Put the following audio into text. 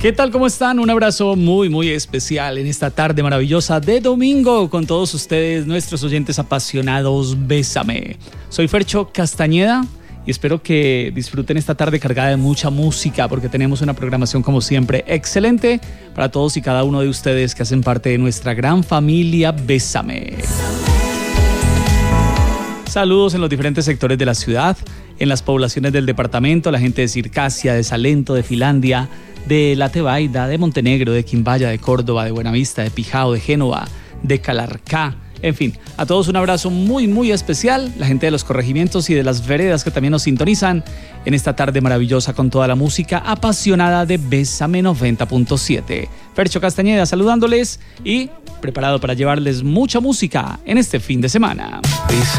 ¿Qué tal? ¿Cómo están? Un abrazo muy, muy especial en esta tarde maravillosa de domingo con todos ustedes, nuestros oyentes apasionados. Bésame. Soy Fercho Castañeda y espero que disfruten esta tarde cargada de mucha música porque tenemos una programación como siempre excelente para todos y cada uno de ustedes que hacen parte de nuestra gran familia Bésame. Saludos en los diferentes sectores de la ciudad, en las poblaciones del departamento, la gente de Circasia, de Salento, de Finlandia, de La Tebaida, de Montenegro, de Quimbaya, de Córdoba, de Buenavista, de Pijao, de Génova, de Calarcá. En fin, a todos un abrazo muy, muy especial. La gente de los corregimientos y de las veredas que también nos sintonizan en esta tarde maravillosa con toda la música apasionada de Bésame 90.7. Fercho Castañeda saludándoles y preparado para llevarles mucha música en este fin de semana.